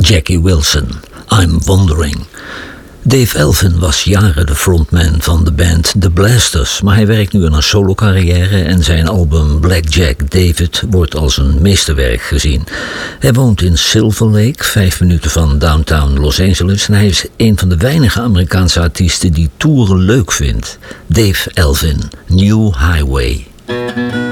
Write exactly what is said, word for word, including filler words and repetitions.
Jackie Wilson, I'm Wondering. Dave Elvin was jaren de frontman van de band The Blasters, maar hij werkt nu aan een solo-carrière en zijn album Black Jack David wordt als een meesterwerk gezien. Hij woont in Silver Lake, vijf minuten van downtown Los Angeles, en hij is een van de weinige Amerikaanse artiesten die toeren leuk vindt. Dave Elvin, New Highway.